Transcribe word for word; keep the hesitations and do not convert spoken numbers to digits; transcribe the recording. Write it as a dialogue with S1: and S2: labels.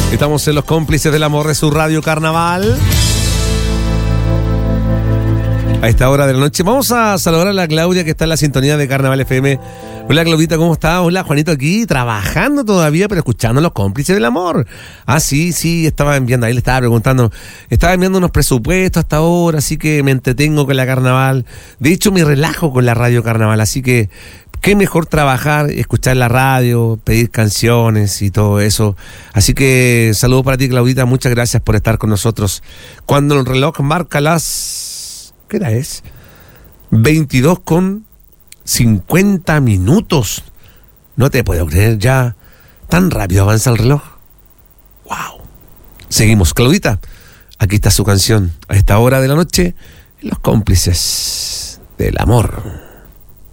S1: Estamos en Los Cómplices del Amor de su Radio Carnaval. A esta hora de la noche vamos a saludar a la Claudia, que está en la sintonía de Carnaval F M. Hola Claudita, ¿cómo estás? Hola Juanito, aquí trabajando todavía, pero escuchando Los Cómplices del Amor. Ah, sí, sí, estaba enviando, ahí le estaba preguntando, estaba enviando unos presupuestos hasta ahora, así que me entretengo con la Carnaval. De hecho, me relajo con la Radio Carnaval, así que qué mejor trabajar, escuchar la radio, pedir canciones y todo eso. Así que saludos para ti, Claudita, muchas gracias por estar con nosotros. Cuando el reloj marca las... ¿qué hora es? veintidós con cincuenta minutos. No te puedo creer, ya tan rápido avanza el reloj. Wow. Seguimos, Claudita. Aquí está su canción a esta hora de la noche, Los Cómplices del Amor.